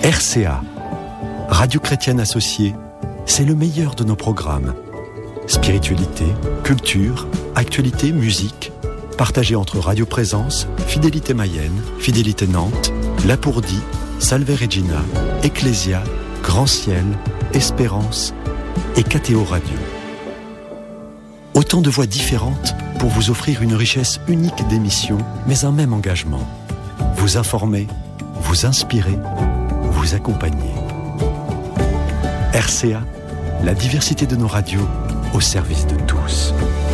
RCA, Radio Chrétienne Associée, c'est le meilleur de nos programmes. Spiritualité, culture, actualité, musique, partagé entre Radio Présence, Fidélité Mayenne, Fidélité Nantes, Lapourdie, Salve Regina, Ecclésia, Grand Ciel, Espérance et KTO Radio. Autant de voix différentes pour vous offrir une richesse unique d'émissions, mais un même engagement. Vous informer, vous inspirer, vous accompagner. RCA, la diversité de nos radios au service de tous.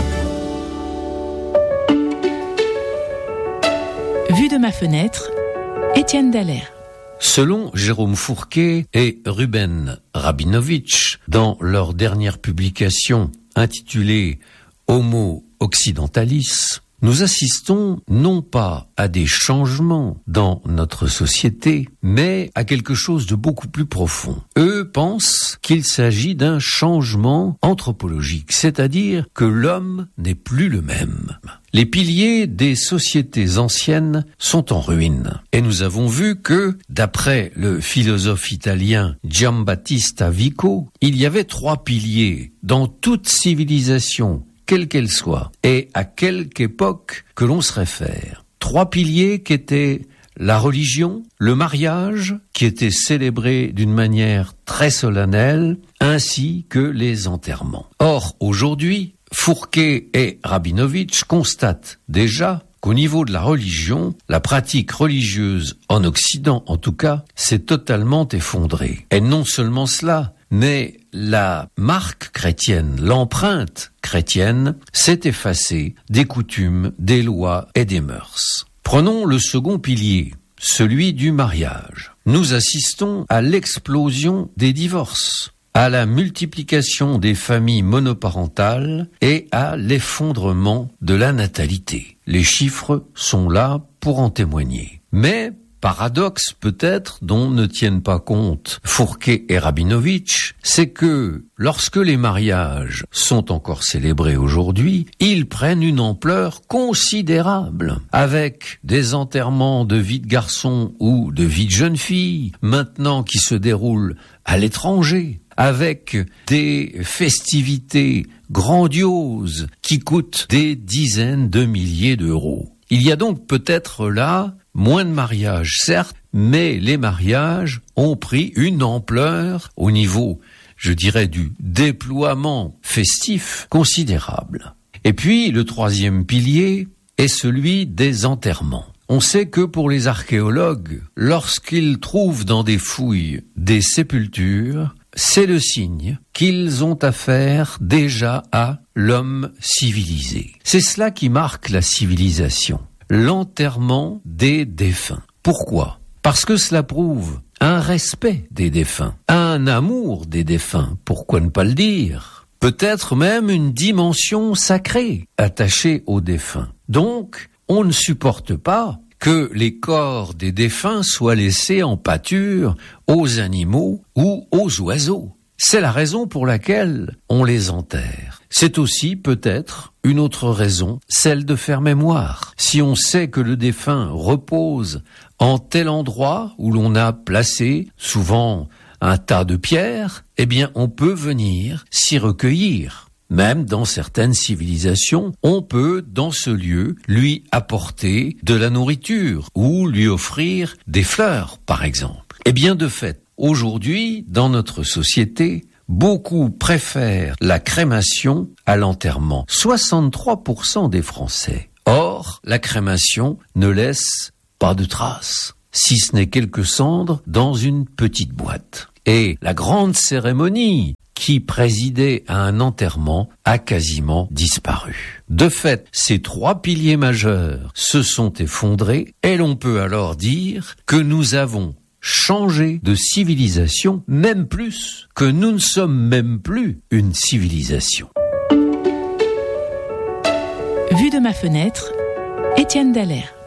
Vue de ma fenêtre, Étienne Dallaire. Selon Jérôme Fourquet et Ruben Rabinovitch, dans leur dernière publication intitulée Homo occidentalis, nous assistons non pas à des changements dans notre société, mais à quelque chose de beaucoup plus profond. Eux pensent qu'il s'agit d'un changement anthropologique, c'est-à-dire que l'homme n'est plus le même. Les piliers des sociétés anciennes sont en ruine. Et nous avons vu que, d'après le philosophe italien Giambattista Vico, il y avait 3 piliers dans toute civilisation, quelle qu'elle soit, et à quelque époque que l'on se réfère. 3 piliers qui étaient la religion, le mariage, qui était célébré d'une manière très solennelle, ainsi que les enterrements. Or, aujourd'hui, Fourquet et Rabinovitch constatent déjà qu'au niveau de la religion, la pratique religieuse en Occident, en tout cas, s'est totalement effondrée. Et non seulement cela, mais la marque chrétienne, l'empreinte chrétienne, s'est effacée des coutumes, des lois et des mœurs. Prenons le second pilier, celui du mariage. Nous assistons à l'explosion des divorces, à la multiplication des familles monoparentales et à l'effondrement de la natalité. Les chiffres sont là pour en témoigner. Mais paradoxe peut-être dont ne tiennent pas compte Fourquet et Rabinovitch, c'est que lorsque les mariages sont encore célébrés aujourd'hui, ils prennent une ampleur considérable, avec des enterrements de vie de garçon ou de vie de jeune fille, maintenant qui se déroulent à l'étranger, avec des festivités grandioses qui coûtent des dizaines de milliers d'euros. Il y a donc peut-être là moins de mariages, certes, mais les mariages ont pris une ampleur au niveau, je dirais, du déploiement festif considérable. Et puis, le 3e pilier est celui des enterrements. On sait que pour les archéologues, lorsqu'ils trouvent dans des fouilles des sépultures, c'est le signe qu'ils ont affaire déjà à l'homme civilisé. C'est cela qui marque la civilisation, l'enterrement des défunts. Pourquoi ? Parce que cela prouve un respect des défunts, un amour des défunts, pourquoi ne pas le dire ? Peut-être même une dimension sacrée attachée aux défunts. Donc, on ne supporte pas que les corps des défunts soient laissés en pâture aux animaux ou aux oiseaux. C'est la raison pour laquelle on les enterre. C'est aussi peut-être une autre raison, celle de faire mémoire. Si on sait que le défunt repose en tel endroit où l'on a placé souvent un tas de pierres, eh bien on peut venir s'y recueillir. Même dans certaines civilisations, on peut, dans ce lieu, lui apporter de la nourriture ou lui offrir des fleurs, par exemple. Eh bien, de fait, aujourd'hui, dans notre société, beaucoup préfèrent la crémation à l'enterrement. 63% des Français. Or, la crémation ne laisse pas de traces, si ce n'est quelques cendres dans une petite boîte. Et la grande cérémonie qui présidait à un enterrement a quasiment disparu. De fait, ces 3 piliers majeurs se sont effondrés et l'on peut alors dire que nous avons changé de civilisation, même plus, que nous ne sommes même plus une civilisation. Vue de ma fenêtre, Étienne Dallaire.